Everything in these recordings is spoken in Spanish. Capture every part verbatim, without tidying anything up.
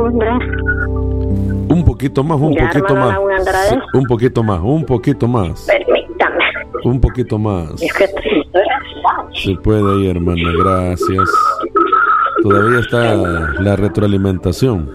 Andrés. Un poquito más, un ya, poquito más. Sí, un poquito más, un poquito más. Permítame. Un poquito más. Es que estoy... Se puede ir, hermana, gracias. Todavía está la retroalimentación.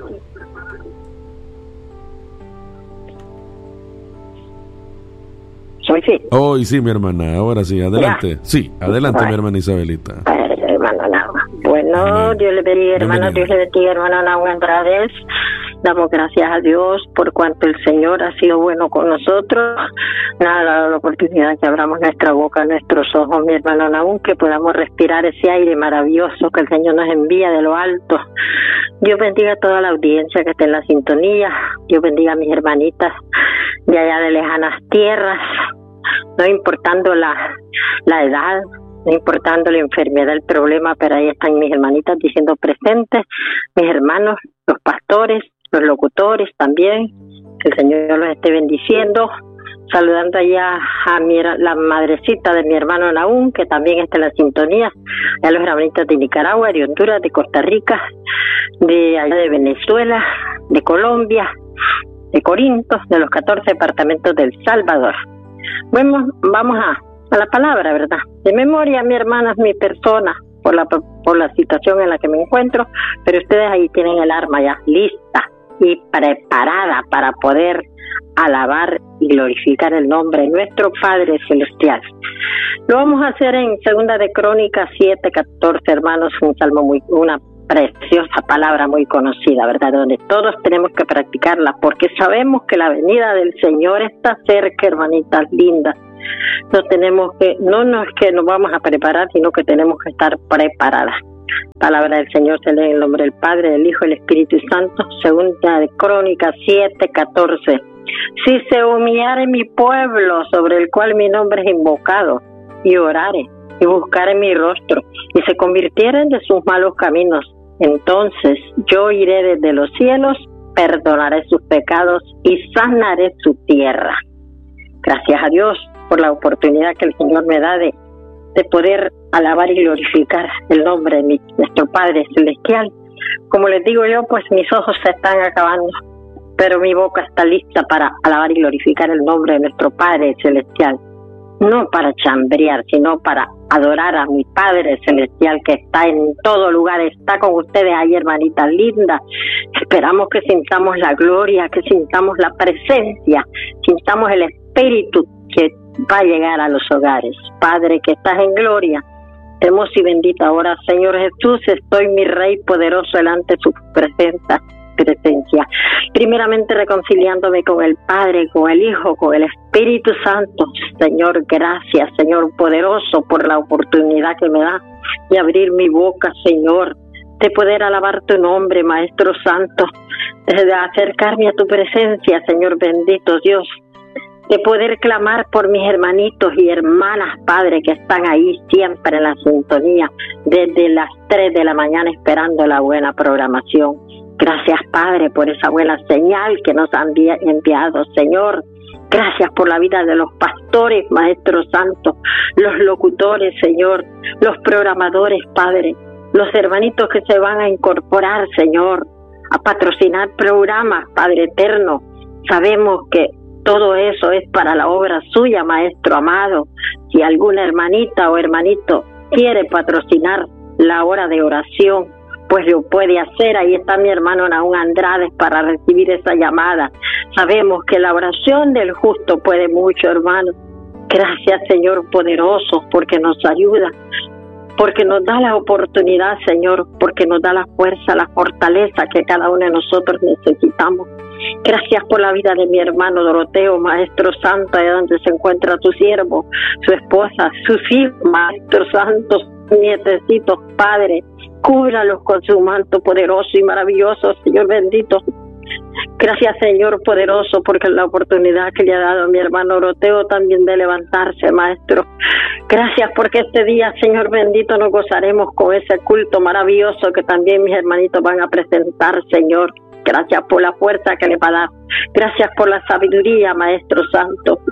Hoy sí. Hoy sí, mi hermana, ahora sí, adelante. Ya. Sí, adelante, bueno. Mi hermana Isabelita. Hermano Nahua. Bueno, Amén. Dios le bendiga, hermano, Dios le bendiga, hermano Nahua Andrade. Damos gracias a Dios por cuanto el Señor ha sido bueno con nosotros. Nada, la, la oportunidad que abramos nuestra boca, nuestros ojos, mi hermano Nahum, que podamos respirar ese aire maravilloso que el Señor nos envía de lo alto. Dios bendiga a toda la audiencia que esté en la sintonía. Dios bendiga a mis hermanitas de allá de lejanas tierras, no importando la, la edad, no importando la enfermedad, el problema, pero ahí están mis hermanitas diciendo presentes, mis hermanos, los pastores, los locutores también, que el Señor los esté bendiciendo, saludando allá a mi, la madrecita de mi hermano Nahum, que también está en la sintonía, a los hermanitos de Nicaragua, de Honduras, de Costa Rica, de allá de Venezuela, de Colombia, de Corinto, de los catorce departamentos del Salvador. Bueno, vamos a, a la palabra, ¿verdad? De memoria, mi hermana, es mi persona, por la, por la situación en la que me encuentro, pero ustedes ahí tienen el arma ya lista y preparada para poder alabar y glorificar el nombre de nuestro Padre Celestial. Lo vamos a hacer en Segunda de Crónicas siete, catorce, hermanos, un salmo muy, una preciosa palabra muy conocida, ¿verdad? Donde todos tenemos que practicarla, porque sabemos que la venida del Señor está cerca, hermanitas lindas. No tenemos que, no nos que nos vamos a preparar, sino que tenemos que estar preparadas. Palabra del Señor se lee en el nombre del Padre, del Hijo y del Espíritu Santo. Segunda de Crónicas siete, catorce. Si se humillare mi pueblo, sobre el cual mi nombre es invocado, y orare, y buscare mi rostro, y se convirtieren de sus malos caminos, entonces yo iré desde los cielos, perdonaré sus pecados y sanaré su tierra. Gracias a Dios por la oportunidad que el Señor me da de, de poder alabar y glorificar el nombre de mi, nuestro Padre Celestial. Como les digo yo, pues mis ojos se están acabando, pero mi boca está lista para alabar y glorificar el nombre de nuestro Padre Celestial. No para chambrear, sino para adorar a mi Padre Celestial que está en todo lugar, está con ustedes ahí, hermanitas lindas. Esperamos que sintamos la gloria, que sintamos la presencia, sintamos el Espíritu que va a llegar a los hogares. Padre, que estás en gloria, hermosa y bendita hora, Señor Jesús, estoy, mi Rey poderoso, delante de su presencia. presencia. Primeramente reconciliándome con el Padre, con el Hijo, con el Espíritu Santo. Señor, gracias, Señor poderoso, por la oportunidad que me da de abrir mi boca, Señor, de poder alabar tu nombre, Maestro Santo, de acercarme a tu presencia, Señor bendito Dios, de poder clamar por mis hermanitos y hermanas, Padre, que están ahí siempre en la sintonía, desde las tres de la mañana esperando la buena programación. Gracias, Padre, por esa buena señal que nos han enviado, Señor. Gracias por la vida de los pastores, Maestro Santo, los locutores, Señor, los programadores, Padre, los hermanitos que se van a incorporar, Señor, a patrocinar programas, Padre eterno. Sabemos que todo eso es para la obra suya, Maestro amado. Si alguna hermanita o hermanito quiere patrocinar la hora de oración, pues lo puede hacer. Ahí está mi hermano Nahum Andrade para recibir esa llamada. Sabemos que la oración del justo puede mucho, hermano. Gracias, Señor poderoso, porque nos ayuda, porque nos da la oportunidad, Señor, porque nos da la fuerza, la fortaleza que cada uno de nosotros necesitamos. Gracias por la vida de mi hermano Doroteo, Maestro Santo, allá donde se encuentra tu siervo, su esposa, sus hijos, Maestro Santo, sus nietecitos, Padre. Cúbralos con su manto poderoso y maravilloso, Señor bendito. Gracias, Señor poderoso, porque la oportunidad que le ha dado a mi hermano Doroteo también de levantarse, Maestro. Gracias porque este día, Señor bendito, nos gozaremos con ese culto maravilloso que también mis hermanitos van a presentar, Señor. Gracias por la fuerza que le va a dar. Gracias por la sabiduría, Maestro Santo.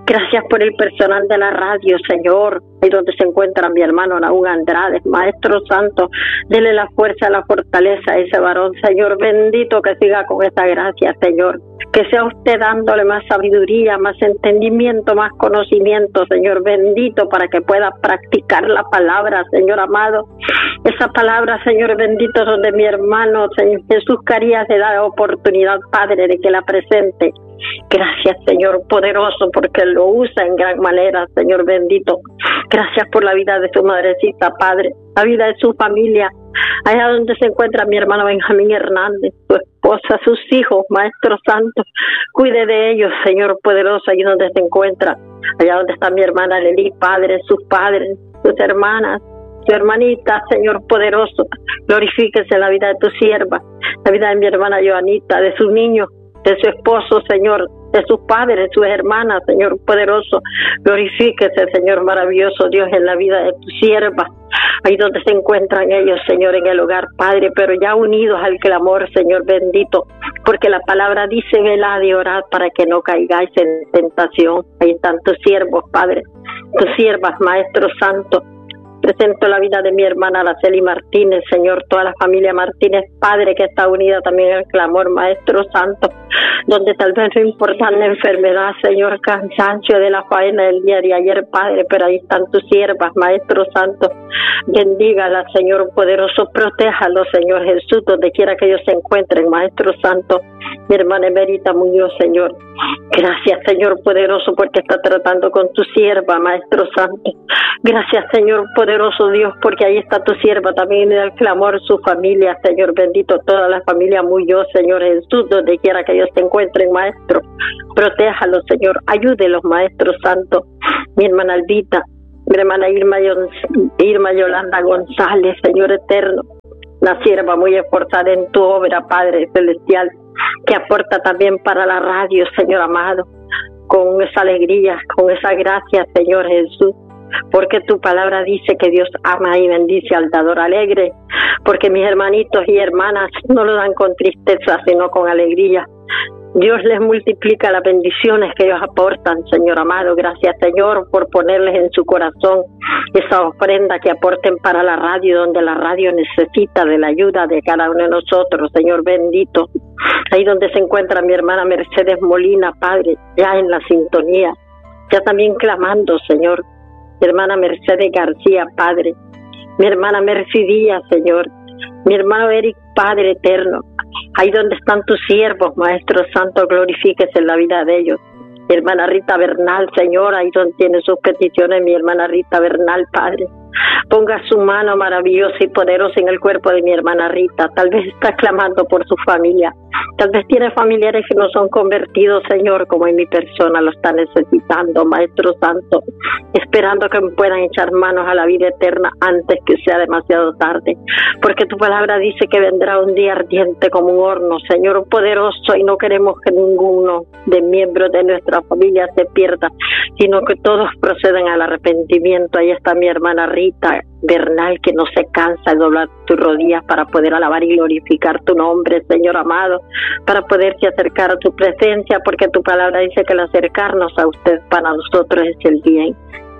Gracias por el personal de la radio, Señor, ahí donde se encuentra mi hermano Naúm Andrade. Maestro Santo, dele la fuerza, la fortaleza a ese varón, Señor, bendito, que siga con esta gracia, Señor. Que sea usted dándole más sabiduría, más entendimiento, más conocimiento, Señor, bendito, para que pueda practicar la palabra, Señor amado. Esa palabra, Señor bendito, donde mi hermano, Señor Jesús Carías, le da oportunidad, Padre, de que la presente. Gracias, Señor poderoso, porque lo usa en gran manera, Señor bendito. Gracias por la vida de su madrecita, Padre, la vida de su familia, allá donde se encuentra mi hermano Benjamín Hernández, su esposa, sus hijos, Maestro Santo. Cuide de ellos, Señor poderoso, allí donde se encuentra, allá donde está mi hermana Lely, Padre, sus padres, sus hermanas, su hermanita, Señor poderoso. Glorifíquese en la vida de tu sierva, la vida de mi hermana Joanita, de sus niños, de su esposo, Señor, de sus padres, de sus hermanas, Señor poderoso. Glorifíquese, Señor maravilloso, Dios, en la vida de tu sierva, ahí donde se encuentran ellos, Señor, en el hogar, Padre, pero ya unidos al clamor, Señor bendito, porque la palabra dice, velad y orad para que no caigáis en tentación. Ahí están tus siervos, Padre, tus siervas, Maestro Santo. Presento la vida de mi hermana Araceli Martínez, Señor, toda la familia Martínez, Padre, que está unida también al clamor, Maestro Santo, donde tal vez no importa la enfermedad, Señor, cansancio de la faena del día de ayer, Padre, pero ahí están tus siervas, Maestro Santo. Bendígala, Señor poderoso, protéjalo, Señor Jesús, donde quiera que ellos se encuentren, Maestro Santo. Mi hermana Emerita Muñoz, Señor, gracias, Señor poderoso, porque está tratando con tu sierva, Maestro Santo. Gracias, Señor poderoso Dios, porque ahí está tu sierva también en el clamor, su familia, Señor bendito, toda la familia Muñoz, Señor Jesús, donde quiera que ellos se encuentren, Maestro. Protéjalos, Señor, ayúdelos, Maestro Santo. Mi hermana Albita, mi hermana Irma, Irma Yolanda González, Señor eterno, una sierva muy esforzada en tu obra, Padre celestial, que aporta también para la radio, Señor amado, con esa alegría, con esa gracia, Señor Jesús, porque tu palabra dice que Dios ama y bendice al dador alegre, porque mis hermanitos y hermanas no lo dan con tristeza, sino con alegría. Dios les multiplica las bendiciones que ellos aportan, Señor amado. Gracias, Señor, por ponerles en su corazón esa ofrenda que aporten para la radio, donde la radio necesita de la ayuda de cada uno de nosotros, Señor bendito. Ahí donde se encuentra mi hermana Mercedes Molina, Padre, ya en la sintonía, ya también clamando, Señor. Mi hermana Mercedes García, Padre. Mi hermana Mercy Díaz, Señor. Mi hermano Eric, Padre eterno. Ahí donde están tus siervos, Maestro Santo, glorifíquese en la vida de ellos. Mi hermana Rita Bernal, Señor, ahí donde tiene sus peticiones, mi hermana Rita Bernal, Padre. Ponga su mano maravillosa y poderosa en el cuerpo de mi hermana Rita. Tal vez está clamando por su familia. Tal vez tiene familiares que no son convertidos, Señor, como en mi persona lo está necesitando, Maestro Santo. Esperando que me puedan echar manos a la vida eterna antes que sea demasiado tarde. Porque tu palabra dice que vendrá un día ardiente como un horno, Señor poderoso, y no queremos que ninguno de miembros de nuestra familia se pierda, sino que todos procedan al arrepentimiento. Ahí está mi hermana Rita Bernal, que no se cansa de doblar tus rodillas para poder alabar y glorificar tu nombre, Señor amado, para poderse acercar a tu presencia, porque tu palabra dice que el acercarnos a usted para nosotros es el bien.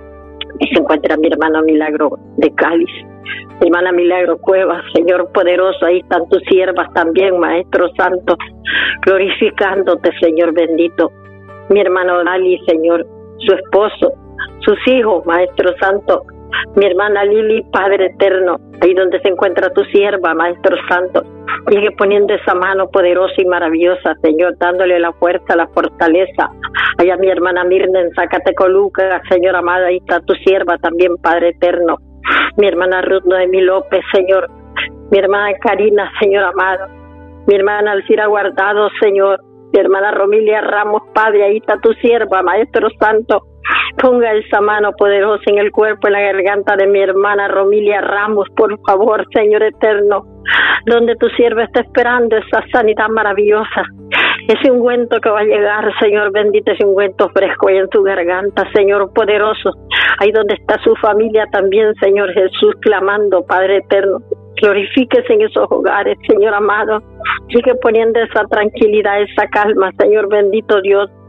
Y se encuentra mi hermano Milagro de Cáliz, mi hermana Milagro Cuevas, Señor poderoso, ahí están tus siervas también, Maestro Santo, glorificándote, Señor bendito. Mi hermano Dali, Señor, su esposo, sus hijos, Maestro Santo. Mi hermana Lili, Padre eterno, ahí donde se encuentra tu sierva, Maestro Santo, llegue poniendo esa mano poderosa y maravillosa, Señor, dándole la fuerza, la fortaleza. Allá mi hermana Mirna en Zacatecoluca, Señor amado, ahí está tu sierva también, Padre eterno. Mi hermana Ruth Noemí López, Señor. Mi hermana Karina, Señor amado. Mi hermana Alcira Guardado, Señor. Mi hermana Romilia Ramos, Padre, ahí está tu sierva, Maestro Santo. Ponga esa mano poderosa en el cuerpo y la garganta de mi hermana Romilia Ramos, por favor, Señor eterno, donde tu sierva está esperando esa sanidad maravillosa, ese ungüento que va a llegar, Señor bendito, ese ungüento fresco ahí en su garganta, Señor poderoso, ahí donde está su familia también, Señor Jesús, clamando, Padre eterno. Glorifíquese en esos hogares, Señor amado. Sigue poniendo esa tranquilidad, esa calma, Señor bendito Dios.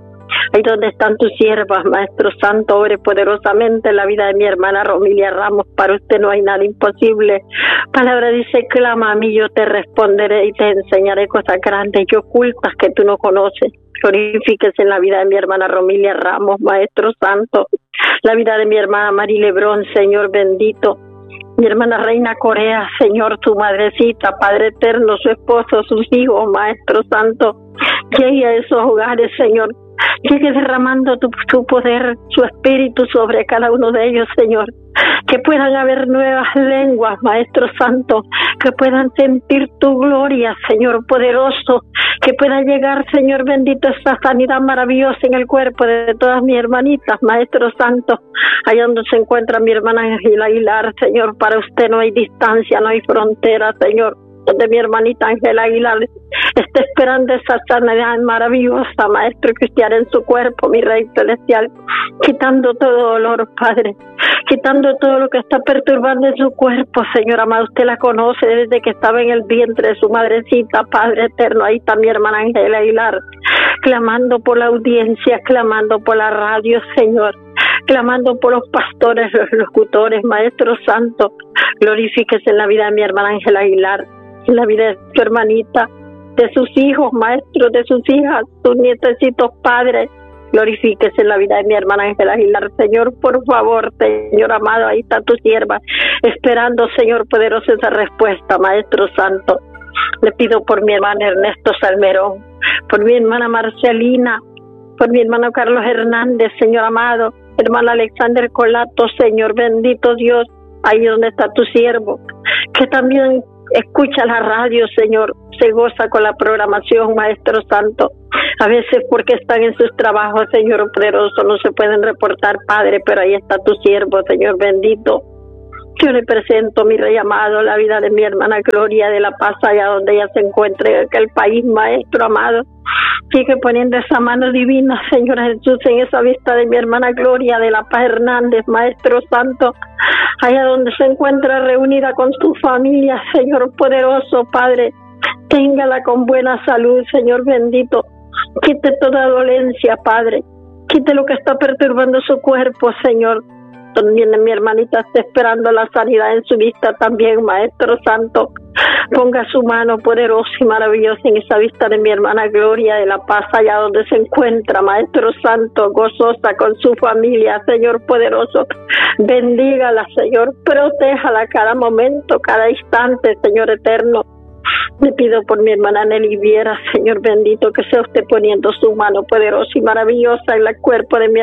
Ahí donde están tus siervas, Maestro Santo, obre poderosamente en la vida de mi hermana Romilia Ramos. Para usted no hay nada imposible. Palabra dice, clama a mí, yo te responderé y te enseñaré cosas grandes y ocultas que tú no conoces. Glorifíquese en la vida de mi hermana Romilia Ramos, Maestro Santo. La vida de mi hermana Mari Lebrón, Señor bendito. Mi hermana Reina Corea, Señor, su madrecita, Padre eterno, su esposo, sus hijos, Maestro Santo. Llegue a esos hogares, Señor. Llegue derramando tu, tu poder, su espíritu sobre cada uno de ellos, Señor. Que puedan haber nuevas lenguas, Maestro Santo. Que puedan sentir tu gloria, Señor poderoso. Que pueda llegar, Señor bendito, esa sanidad maravillosa en el cuerpo de todas mis hermanitas, Maestro Santo. Allá donde se encuentra mi hermana Ángela Aguilar, Señor, para usted no hay distancia, no hay frontera, Señor. Donde mi hermanita Ángela Aguilar está esperando esa sanidad maravillosa, Maestro, que usted hará en su cuerpo, mi Rey Celestial, quitando todo dolor, Padre, quitando todo lo que está perturbando en su cuerpo, Señor amado. Usted la conoce desde que estaba en el vientre de su madrecita, Padre eterno. Ahí está mi hermana Ángela Aguilar, clamando por la audiencia, clamando por la radio, Señor, clamando por los pastores, los locutores, Maestro Santo. Glorifíquese en la vida de mi hermana Ángela Aguilar, en la vida de su hermanita, de sus hijos, Maestro, de sus hijas, sus nietecitos, Padre. Glorifíquese en la vida de mi hermana Ángela Aguilar, Señor, por favor, Señor amado, ahí está tu sierva, esperando, Señor poderoso, esa respuesta, Maestro Santo. Le pido por mi hermano Ernesto Salmerón, por mi hermana Marcelina, por mi hermano Carlos Hernández, Señor amado, hermano Alexander Colato, Señor bendito Dios, ahí donde está tu siervo, que también escucha la radio, Señor, se goza con la programación, Maestro Santo. A veces porque están en sus trabajos, Señor poderoso, no se pueden reportar, Padre, pero ahí está tu siervo, Señor bendito. Yo le presento, mi Rey amado, la vida de mi hermana Gloria de la Paz, allá donde ella se encuentre, en aquel país, Maestro amado. Sigue poniendo esa mano divina, Señor Jesús, en esa vista de mi hermana Gloria de la Paz Hernández, Maestro Santo, allá donde se encuentra reunida con su familia, Señor poderoso, Padre. Téngala con buena salud, Señor bendito. Quite toda dolencia, Padre. Quite lo que está perturbando su cuerpo, Señor. También mi hermanita está esperando la sanidad en su vista también, Maestro Santo. Ponga su mano poderosa y maravillosa en esa vista de mi hermana Gloria de la Paz, allá donde se encuentra, Maestro Santo, gozosa con su familia, Señor poderoso. Bendígala, Señor. Protéjala cada momento, cada instante, Señor eterno. Le pido por mi hermana Nelly Viera, Señor bendito, que sea usted poniendo su mano poderosa y maravillosa en el cuerpo de mi